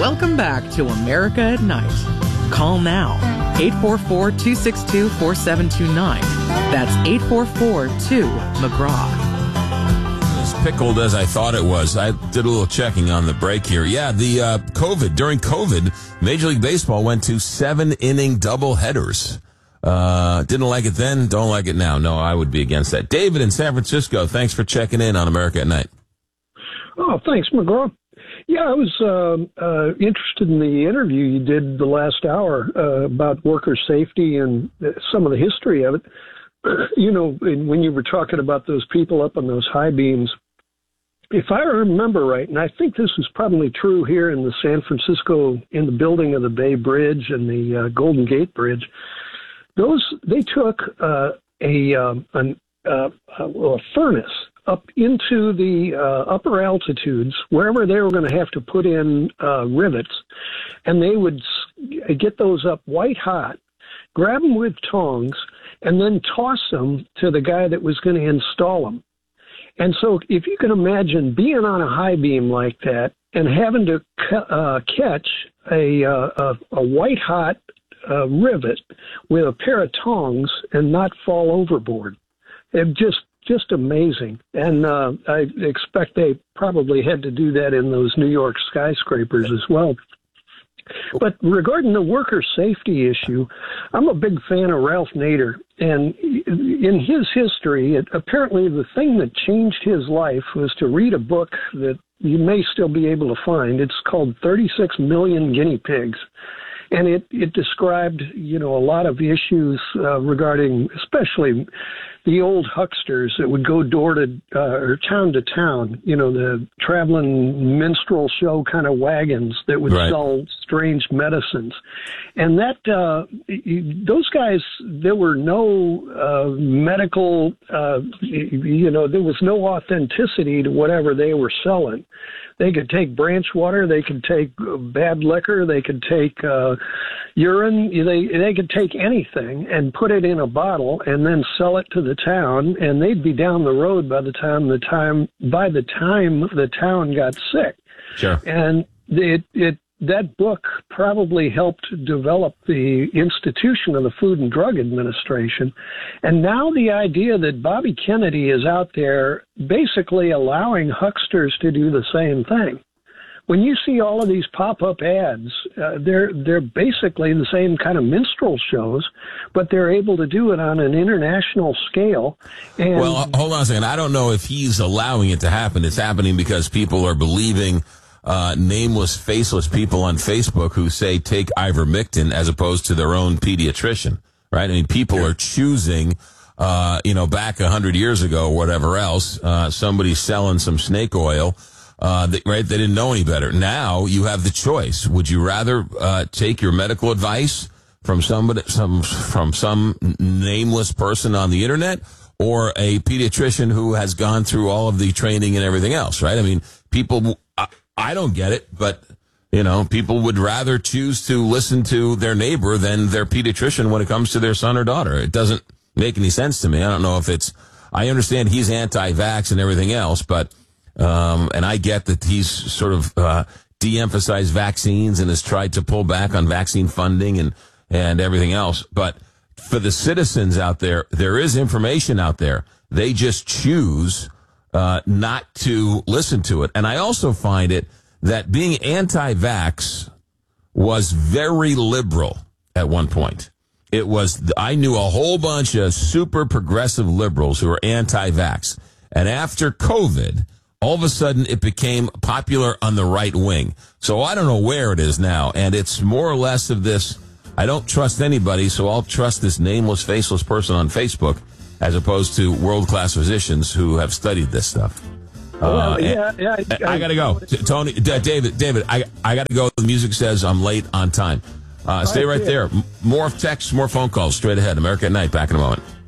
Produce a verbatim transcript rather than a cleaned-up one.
Welcome back to America at Night. Call now, eight four four, two six two, four seven two nine. That's eight four four, two, McGraw. As pickled as I thought it was. I did a little checking on the break here. Yeah, the uh, COVID, during COVID, Major League Baseball went to seven-inning doubleheaders. Uh, didn't like it then, don't like it now. No, I would be against that. David in San Francisco, thanks for checking in on America at Night. Oh, thanks, McGraw. Yeah, I was uh, uh, interested in the interview you did the last hour uh, about worker safety and some of the history of it. You know, when you were talking about those people up on those high beams, if I remember right, and I think this is probably true here in the San Francisco, in the building of the Bay Bridge and the uh, Golden Gate Bridge, those they took uh, a um, an, uh, a, well, a furnace up into the uh, upper altitudes, wherever they were going to have to put in uh, rivets, and they would get those up white hot, grab them with tongs, and then toss them to the guy that was going to install them. And so if you can imagine being on a high beam like that and having to uh, catch a, uh, a, a white hot uh, rivet with a pair of tongs and not fall overboard, it just just amazing. And uh, I expect they probably had to do that in those New York skyscrapers as well. But regarding the worker safety issue, I'm a big fan of Ralph Nader. And in his history, it, apparently the thing that changed his life was to read a book that you may still be able to find. It's called thirty-six million Guinea Pigs. And it, it described, you know, a lot of issues uh, regarding, especially the old hucksters that would go door to uh, or town to town, you know, the traveling minstrel show kind of wagons that would right. sell strange medicines. And that, uh, those guys, there were no uh, medical, uh, you know, there was no authenticity to whatever they were selling. They could take branch water, they could take bad liquor, they could take uh, urine, they they could take anything and put it in a bottle and then sell it to the town, and they'd be down the road by the time the time by the time the town got sick. Sure. And it it that book probably helped develop the institution of the Food and Drug Administration. And now the idea that Bobby Kennedy is out there basically allowing hucksters to do the same thing. When you see all of these pop-up ads, uh, they're they're basically the same kind of minstrel shows, but they're able to do it on an international scale. And well, hold on a second. I don't know if he's allowing it to happen. It's happening because people are believing Uh, nameless, faceless people on Facebook who say take ivermectin as opposed to their own pediatrician, right? I mean, people are choosing, uh, you know, back a hundred years ago or whatever else, uh, somebody selling some snake oil, uh, that, right? They didn't know any better. Now you have the choice. Would you rather, uh, take your medical advice from somebody, some, from some nameless person on the internet, or a pediatrician who has gone through all of the training and everything else, right? I mean, people, I, I don't get it, but, you know, people would rather choose to listen to their neighbor than their pediatrician when it comes to their son or daughter. It doesn't make any sense to me. I don't know if it's, I understand he's anti-vax and everything else, but, um, and I get that he's sort of, uh, de-emphasized vaccines and has tried to pull back on vaccine funding and, and everything else. But for the citizens out there, there is information out there. They just choose uh not to listen to it. And I also find it that being anti-vax was very liberal at one point. It was, I knew a whole bunch of super progressive liberals who were anti-vax. And after COVID, all of a sudden it became popular on the right wing. So I don't know where it is now. And it's more or less of this, I don't trust anybody, so I'll trust this nameless, faceless person on Facebook, as opposed to world-class physicians who have studied this stuff. Well, uh, yeah, yeah, I, I got to go. Tony, D- David, David, I, I got to go. The music says I'm late on time. Uh, stay right there. More texts, more phone calls straight ahead. America at Night, back in a moment.